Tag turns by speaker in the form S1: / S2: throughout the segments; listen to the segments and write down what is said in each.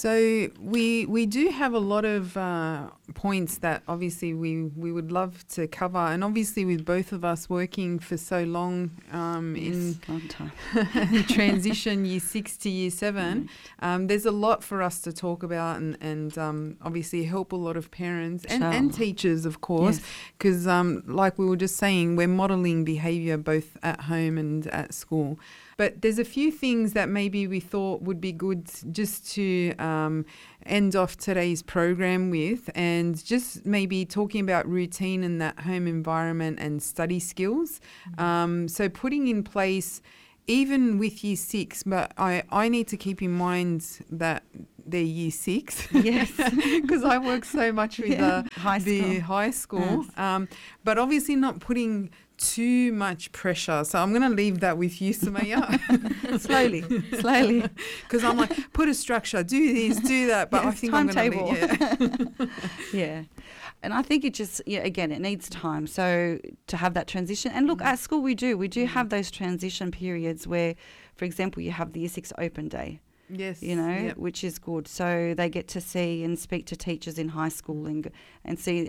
S1: So we do have a lot of points that obviously we would love to cover, and obviously with both of us working for so long in
S2: long time.
S1: transition year 6 to year 7, there's a lot for us to talk about and obviously help a lot of parents and teachers, of course, because like we were just saying, we're modelling behaviour both at home and at school. But there's a few things that maybe we thought would be good just to end off today's program with, and just maybe talking about routine in that home environment and study skills. So putting in place, even with year 6, but I need to keep in mind that they're year 6.
S2: Yes.
S1: Because I work so much with the high school.
S2: Yes.
S1: But obviously not putting too much pressure. So I'm going to leave that with you, Sumaya.
S2: slowly.
S1: Because I'm like, put a structure, do this, do that. But I think I'm going to leave.
S2: Yeah. And I think it just, again, it needs time. So to have that transition. And look, at school we do have those transition periods where, for example, you have the year 6 open day.
S1: Yes.
S2: Which is good. So they get to see and speak to teachers in high school and see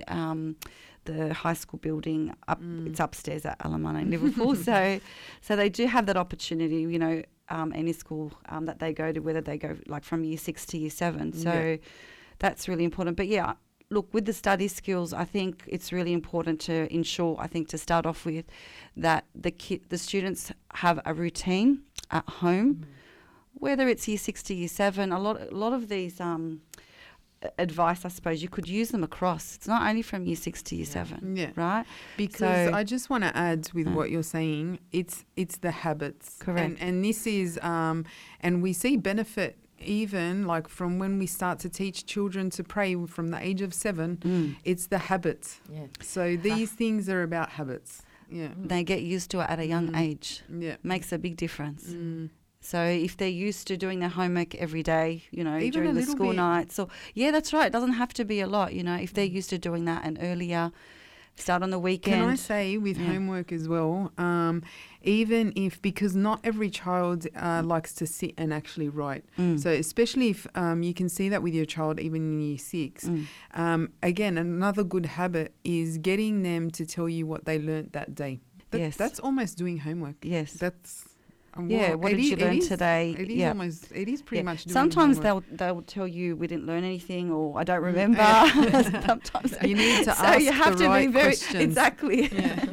S2: the high school building up. It's upstairs at Alamana in Liverpool. so they do have that opportunity, any school that they go to, whether they go like from year 6 to year 7. So that's really important. But look, with the study skills, I think it's really important to ensure, to start off with, that the students have a routine at home, whether it's year 6 to year 7. A lot of these advice, I suppose, you could use them across. It's not only from year 6 to year 7, right?
S1: Because I just want to add with what you're saying, it's the habits.
S2: Correct.
S1: And this is, and we see benefit even like from when we start to teach children to pray from the age of 7, it's the habits. Yeah. So these things are about habits. Yeah.
S2: They get used to it at a young age.
S1: Yeah.
S2: Makes a big difference. So if they're used to doing their homework every day, even during the school nights. That's right. It doesn't have to be a lot, if they're used to doing that and earlier, start on the weekend.
S1: Can I say with homework as well, even if, because not every child likes to sit and actually write. So especially if you can see that with your child even in year 6. Again, another good habit is getting them to tell you what they learnt that day. That's almost doing homework.
S2: Yes.
S1: That's...
S2: what did you learn today?
S1: It is pretty much doing
S2: sometimes
S1: homework.
S2: they'll tell you we didn't learn anything or I don't remember. Sometimes
S1: you need to ask
S2: you have
S1: the
S2: to
S1: right
S2: be very
S1: questions.
S2: Exactly.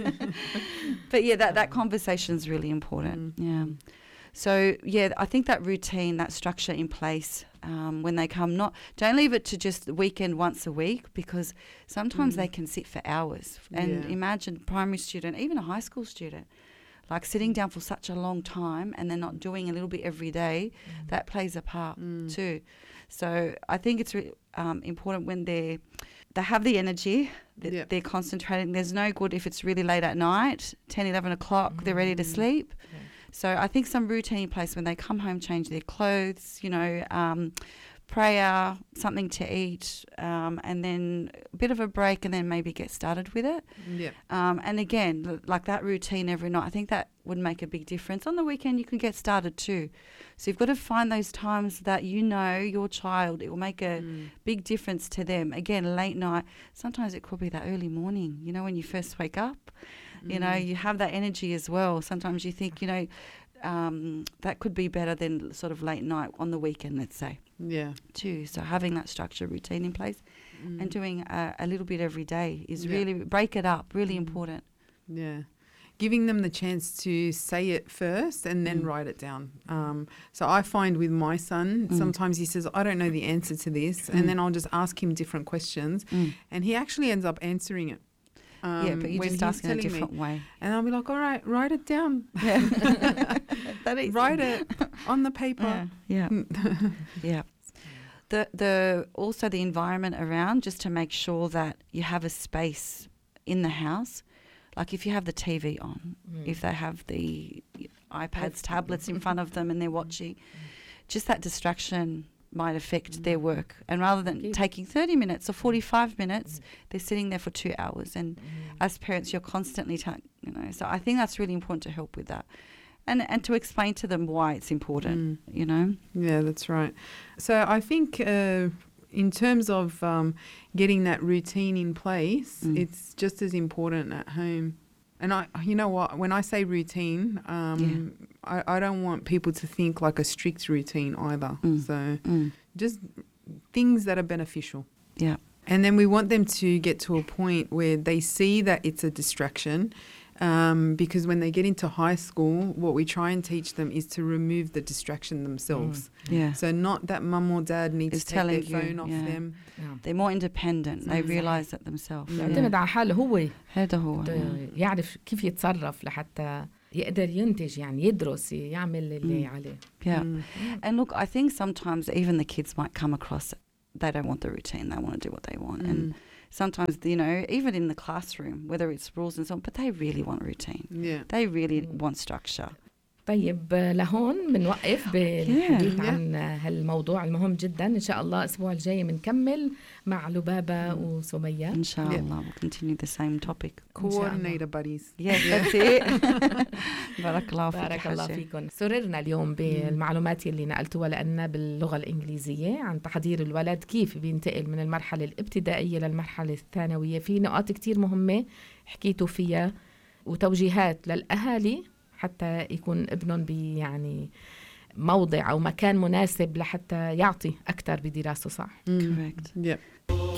S2: But that conversation is really important. So I think that routine, that structure in place when they come, don't leave it to just the weekend once a week, because sometimes they can sit for hours. And imagine primary student, even a high school student, like sitting down for such a long time and they're not doing a little bit every day, that plays a part too. So I think it's important when they have the energy, they're concentrating. There's no good if it's really late at night, 10, 11 o'clock, they're ready to sleep. So I think some routine in place when they come home, change their clothes, prayer, something to eat, and then a bit of a break, and then maybe get started with it. And again, like that routine every night, I think that would make a big difference. On the weekend, you can get started too. So you've got to find those times that your child, it will make a big difference to them. Again, late night, sometimes it could be that early morning, when you first wake up, you have that energy as well. Sometimes you think, that could be better than sort of late night on the weekend, let's say. Too. So having that structure routine in place and doing a little bit every day is really, break it up, really important.
S1: Giving them the chance to say it first and then write it down. So I find with my son, sometimes he says, I don't know the answer to this, and then I'll just ask him different questions, and he actually ends up answering it.
S2: But you just ask in a different way.
S1: And I'll be like, all right, write it down.
S2: That is
S1: write it on the paper.
S2: The also the environment around, just to make sure that you have a space in the house. Like if you have the TV on, if they have the iPads, tablets in front of them and they're watching, just that distraction might affect their work. And rather than taking 30 minutes or 45 minutes, they're sitting there for 2 hours. And as parents, you're constantly, so I think that's really important to help with that. and to explain to them why it's important, you know?
S1: Yeah, that's right. So I think in terms of getting that routine in place, it's just as important at home. And you know what, when I say routine, I don't want people to think like a strict routine either. So just things that are beneficial.
S2: Yeah.
S1: And then we want them to get to a point where they see that it's a distraction, because when they get into high school, what we try and teach them is to remove the distraction themselves.
S2: Yeah.
S1: So not that mum or dad needs to take their phone off them.
S2: They're more independent. They realise that themselves.
S3: يعتمد على حاله هو.
S2: هذا هو.
S3: يعرف كيف يتصرف لحتى يقدر ينتج يعني يدرس يعمل اللي عليه.
S2: Yeah. And look, I think sometimes even the kids might come across they don't want the routine. They want to do what they want. And sometimes, you know, even in the classroom, whether it's rules and so on, but they really want routine.
S1: Yeah.
S2: They really want structure.
S3: طيب لهون بنوقف بالحديث عن هالموضوع المهم جدا. إن شاء الله الأسبوع الجاي بنكمل مع لبابة وسمية.
S2: إن شاء الله we'll continue the same topic.
S1: Coordinator buddies.
S2: Yes, that's it. بارك
S3: الله فيكم. سررنا اليوم بالمعلومات اللي نقلتوها لنا باللغة الإنجليزية عن تحضير الولد كيف بينتقل من المرحلة الابتدائية للمرحلة الثانوية. في نقاط كتير مهمة حكيتوا فيها وتوجيهات للأهالي حتى يكون ابنهم يعني موضع أو مكان مناسب لحتى يعطي أكتر بدراسته صح.
S1: Correct. Yeah.